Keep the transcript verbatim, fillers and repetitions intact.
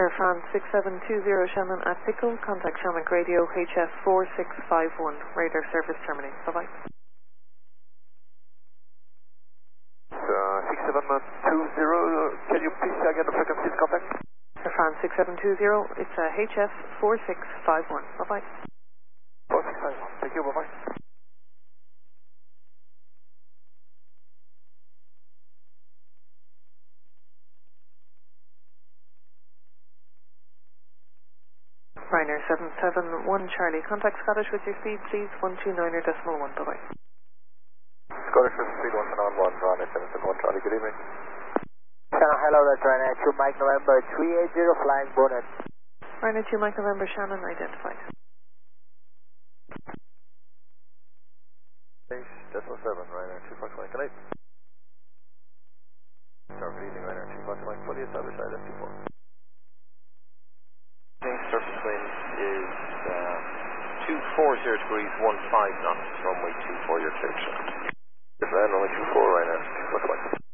Air France six seven two zero Shannon at Pickle, contact Shamrock Radio H F four six five one, radar service terminated. Bye bye. Uh, six seven two zero, can you please again the frequency contact? Air France six seven two zero, it's uh, H F four six five one. Bye bye. four six five one, thank you, bye bye. Ryanair seven seven one Charlie, contact Scottish with your speed please, one two nine er decimal one, bye bye. Scottish with speed one two nine one, Ryanair seven seven one Charlie, good evening. Channel, hello, that's Ryanair two Mike November three eight zero flying bonnet. Ryanair two Mike November Shannon identified. Decimal seven, Ryanair two Fox Mike, good night. Start good evening, Ryanair two Fox Mike, fully established I L S two four. Surface wind is uh, two four zero degrees, one five knots, runway two four, you're clear.